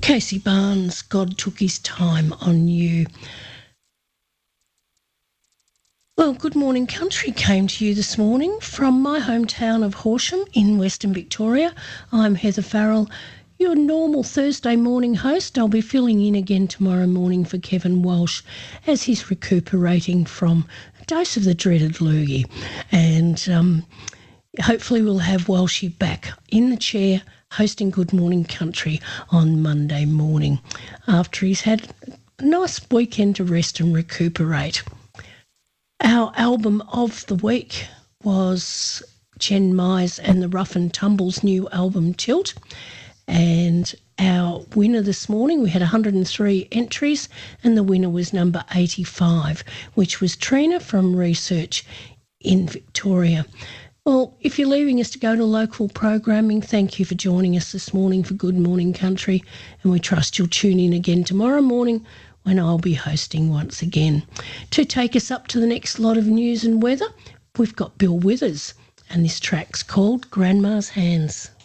Casey Barnes, God Took His Time on You. Well, Good Morning Country came to you this morning from my hometown of Horsham in Western Victoria. I'm Heather Farrell, your normal Thursday morning host. I'll be filling in again tomorrow morning for Kevin Walsh as he's recuperating from a dose of the dreaded loogie. And hopefully we'll have Walshy back in the chair hosting Good Morning Country on Monday morning after he's had a nice weekend to rest and recuperate. Our album of the week was Chen Mize and the Rough and Tumble's new album Tilt. And our winner this morning, we had 103 entries, and the winner was number 85, which was Trina from Research in Victoria. Well, if you're leaving us to go to local programming, thank you for joining us this morning for Good Morning Country, and we trust you'll tune in again tomorrow morning when I'll be hosting once again. To take us up to the next lot of news and weather, we've got Bill Withers, and this track's called Grandma's Hands.